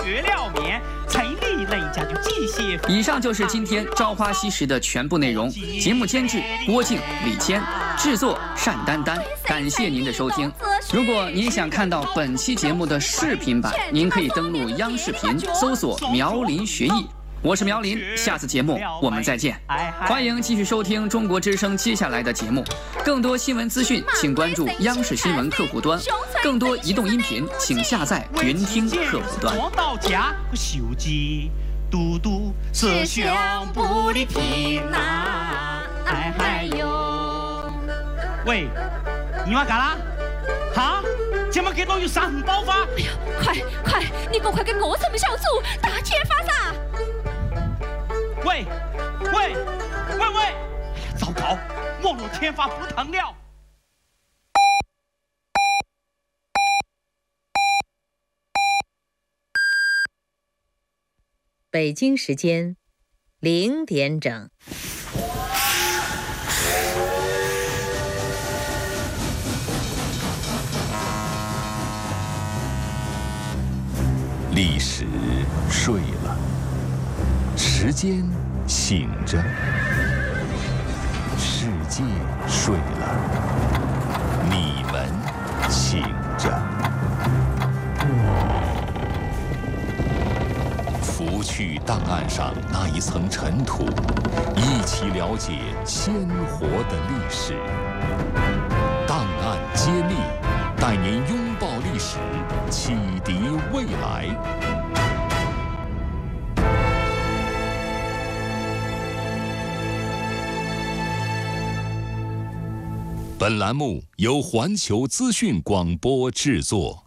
去了面，菜里人家就忌些。 以上就是今天《朝花夕拾》的全部内容。节目监制郭靖、李谦，制作单丹丹。感谢您的收听。如果您想看到本期节目的视频版，您可以登录央视频搜索苗林学艺。我是苗林，下次节目我们再见。欢迎继续收听中国之声接下来的节目。更多新闻资讯，请关注央视新闻客户端。更多移动音频，请下载云听客户端。 到家和手机，嘟嘟是胸部的皮囊。还有，喂，你要干啦？哈？怎么给到有伤痕爆发？ 哎呀，快，你赶快给我什么小组打天发噻！ 喂，糟糕，网络天发不疼了。 北京时间0点整。 历史睡了，时间醒着，世界睡了，你们醒着。拂去档案上那一层尘土，一起了解鲜活的历史。档案揭秘，带您拥抱历史，启迪未来。本栏目由环球资讯广播制作。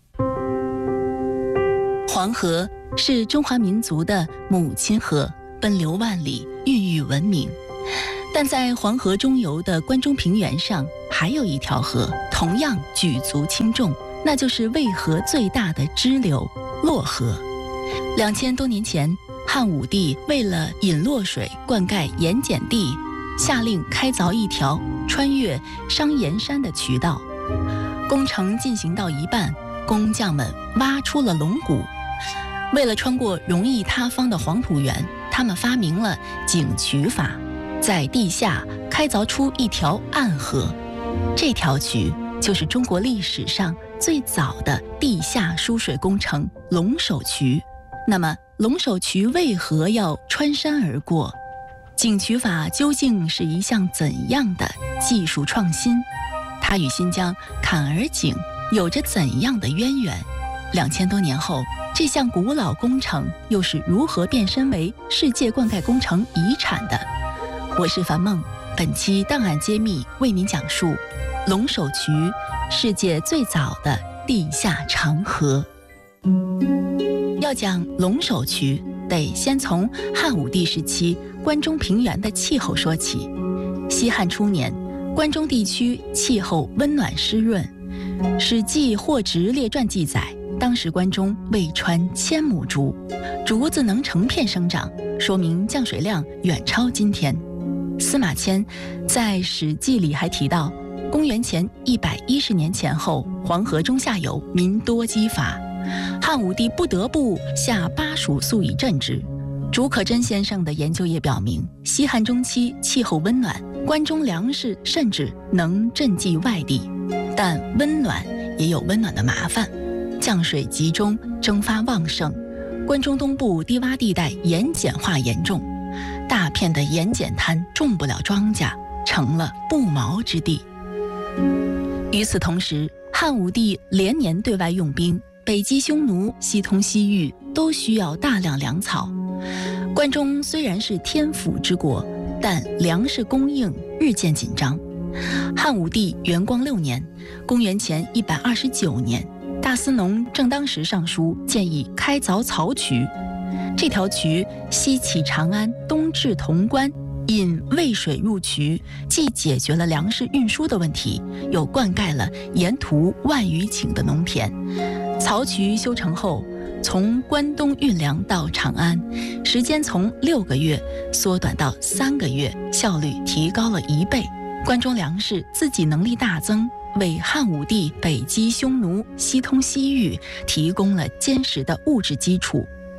黄河是中华民族的母亲河，奔流万里，孕育文明。但在黄河中游的关中平原上，还有一条河，同样举足轻重，那就是渭河最大的支流洛河。2000多年前，汉武帝为了引洛水灌溉盐碱地，下令开凿一条穿越商盐山的渠道。工程进行到一半，工匠们挖出了龙骨。为了穿过容易塌方的黄土原，他们发明了井渠法，在地下开凿出一条暗河。这条渠就是中国历史上最早的地下输水工程龙首渠。那么龙首渠为何要穿山而过？井渠法究竟是一项怎样的技术创新？它与新疆坎儿井有着怎样的渊源？2000多年后，这项古老工程又是如何变身为世界灌溉工程遗产的？我是樊梦，本期档案揭秘为您讲述龙首渠，世界最早的地下长河。要讲龙首渠，得先从汉武帝时期关中平原的气候说起。西汉初年，关中地区气候温暖湿润，《史记·霍职列传》记载，当时关中未穿1000亩竹，竹子能成片生长，说明降水量远超今天。司马迁在《史记》里还提到，公元前110年前后，黄河中下游民多饥乏，汉武帝不得不下巴蜀粟以赈之。竺可桢先生的研究也表明，西汉中期气候温暖，关中粮食甚至能赈济外地。但温暖也有温暖的麻烦，降水集中，蒸发旺盛，关中东部低洼地带盐碱化严重，大片的盐碱滩种不了庄稼，成了不毛之地。与此同时，汉武帝连年对外用兵，北击匈奴，西通西域，都需要大量粮草。关中虽然是天府之国，但粮食供应日渐紧张。汉武帝元光6年，公元前129年，大司农郑当时上书建议开凿曹渠。这条渠西起长安，东至潼关，引渭水入渠，既解决了粮食运输的问题，又灌溉了沿途万余顷的农田。曹渠修成后，从关东运粮到长安，时间从6个月缩短到3个月，效率提高了1倍。关中粮食自给能力大增，为汉武帝北击匈奴、西通西域提供了坚实的物质基础。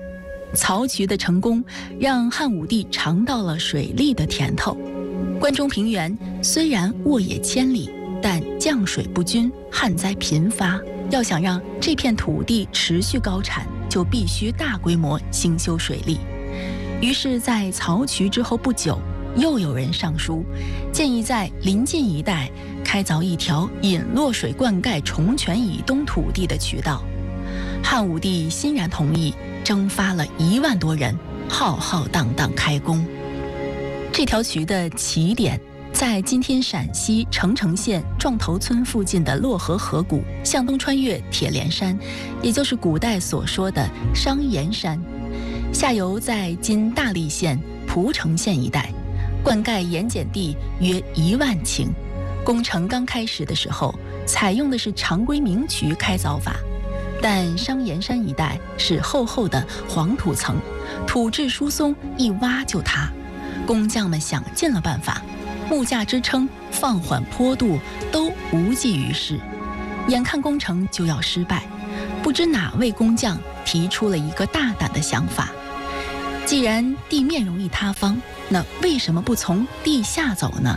曹渠的成功让汉武帝尝到了水利的甜头。关中平原虽然沃野千里，但降水不均，旱灾频发。要想让这片土地持续高产，就必须大规模兴修水利。于是，在曹渠之后不久，又有人上书，建议在临近一带开凿一条引洛水灌溉崇泉以东土地的渠道。汉武帝欣然同意，征发了1万多人，浩浩荡荡开工。这条渠的起点在今天陕西澄城县撞头村附近的洛河河谷，向东穿越铁莲山，也就是古代所说的商岩山，下游在今大荔县蒲城县一带，灌溉盐碱地约1万顷。工程刚开始的时候，采用的是常规明渠开凿法，但商岩山一带是厚厚的黄土层，土质疏松，一挖就塌。工匠们想尽了办法，木架支撑、放缓坡度都无济于事，眼看工程就要失败，不知哪位工匠提出了一个大胆的想法：既然地面容易塌方，那为什么不从地下走呢？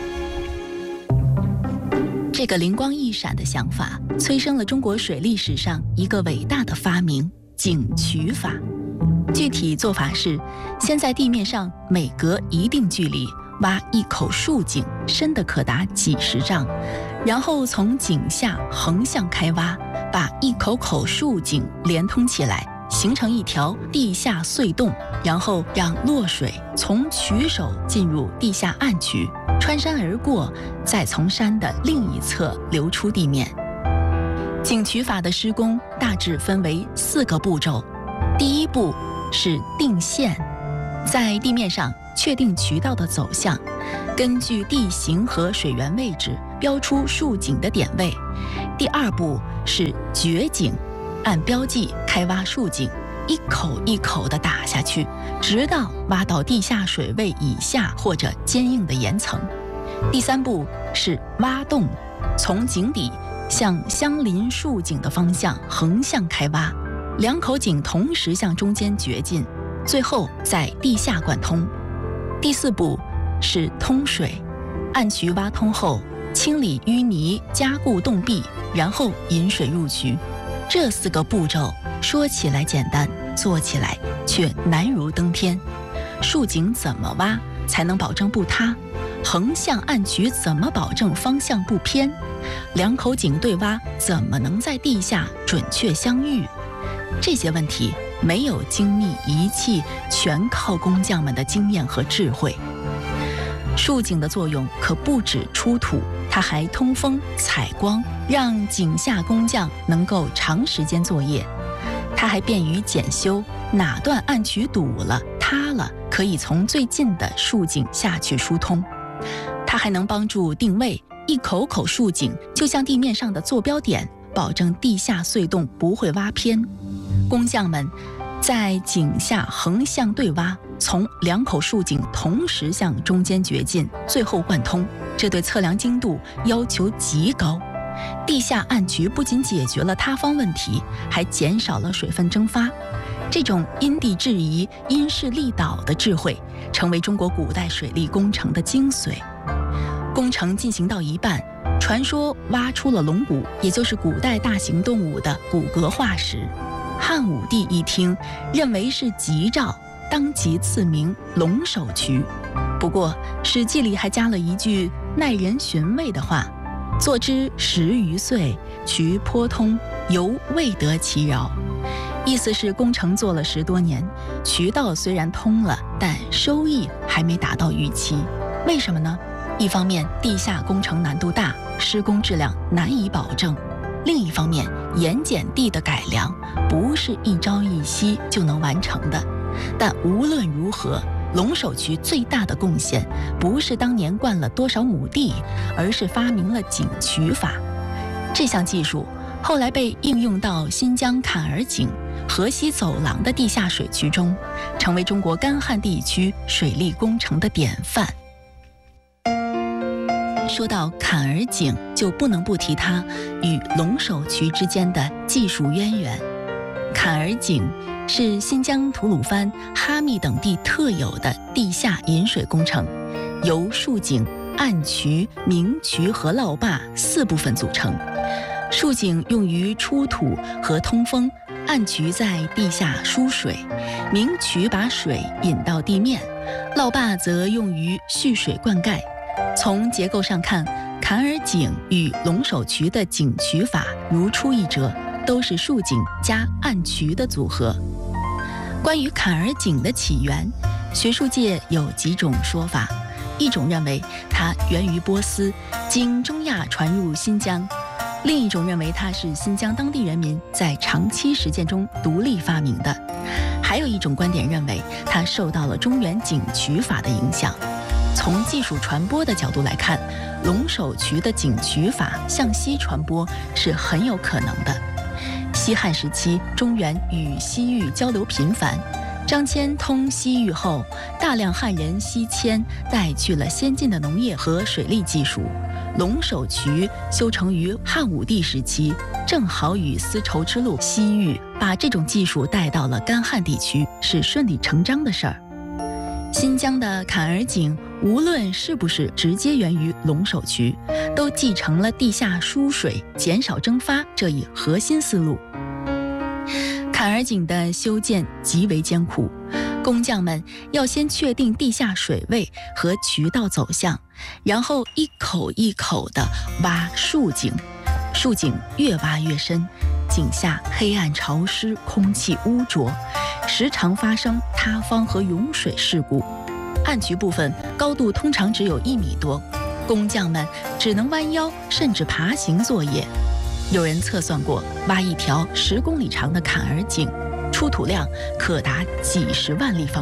这个灵光一闪的想法，催生了中国水利史上一个伟大的发明——井渠法。具体做法是，先在地面上每隔一定距离挖一口竖井，深的可达几十丈，然后从井下横向开挖，把一口口竖井连通起来，形成一条地下隧洞，然后让洛水从渠首进入地下暗渠，穿山而过，再从山的另一侧流出地面。井渠法的施工大致分为4个步骤。第一步是定线，在地面上确定渠道的走向，根据地形和水源位置标出竖井的点位。第二步是掘井，按标记开挖竖井，一口一口地打下去，直到挖到地下水位以下或者坚硬的岩层。第三步是挖洞，从井底向相邻竖井的方向横向开挖，2口井同时向中间掘进，最后在地下贯通。第4步是通水，暗渠挖通后，清理淤泥，加固洞壁，然后引水入渠。这4个步骤说起来简单，做起来却难如登天。竖井怎么挖才能保证不塌？横向暗渠怎么保证方向不偏？2口井对挖怎么能在地下准确相遇？这些问题没有精密仪器，全靠工匠们的经验和智慧。竖井的作用可不止出土，它还通风采光，让井下工匠能够长时间作业。它还便于检修，哪段暗渠堵了塌了，可以从最近的竖井下去疏通。它还能帮助定位，一口口竖井就像地面上的坐标点，保证地下隧洞不会挖偏。工匠们在井下横向对挖，从2口竖井同时向中间掘进，最后贯通，这对测量精度要求极高。地下暗渠不仅解决了塌方问题，还减少了水分蒸发。这种因地制宜、因势利导的智慧，成为中国古代水利工程的精髓。工程进行到一半，传说挖出了龙骨，也就是古代大型动物的骨骼化石。汉武帝一听，认为是吉兆，当即赐名龙首渠。不过《史记》里还加了一句耐人寻味的话：做之10余岁，渠颇通，犹未得其饶。意思是工程做了10多年，渠道虽然通了，但收益还没达到预期。为什么呢？一方面地下工程难度大，施工质量难以保证；另一方面盐碱地的改良不是一朝一夕就能完成的。但无论如何，龙首渠最大的贡献不是当年灌了多少亩地，而是发明了井渠法。这项技术后来被应用到新疆坎儿井、河西走廊的地下水渠中，成为中国干旱地区水利工程的典范。说到坎儿井，就不能不提它与龙首渠之间的技术渊源。坎儿井是新疆吐鲁番、哈密等地特有的地下引水工程，由竖井、暗渠、明渠和涝坝4部分组成。竖井用于出土和通风，暗渠在地下输水，明渠把水引到地面，涝坝则用于蓄水灌溉。从结构上看，坎儿井与龙首渠的井渠法如出一辙，都是竖井加暗渠的组合。关于坎儿井的起源，学术界有几种说法。一种认为它源于波斯，经中亚传入新疆；另一种认为它是新疆当地人民在长期实践中独立发明的；还有一种观点认为它受到了中原井渠法的影响。从技术传播的角度来看，龙首渠的井渠法向西传播是很有可能的。西汉时期，中原与西域交流频繁，张骞通西域后，大量汉人西迁，带去了先进的农业和水利技术。龙首渠修成于汉武帝时期，正好与丝绸之路西域把这种技术带到了干旱地区，是顺理成章的事儿。新疆的坎儿井无论是不是直接源于龙首渠，都继承了地下输水、减少蒸发这一核心思路。坎儿井的修建极为艰苦，工匠们要先确定地下水位和渠道走向，然后一口一口地挖竖井，竖井越挖越深，井下黑暗潮湿，空气污浊，时常发生塌方和涌水事故。暗渠部分高度通常只有1米多，工匠们只能弯腰甚至爬行作业。有人测算过，挖一条10公里长的坎儿井，出土量可达几10万立方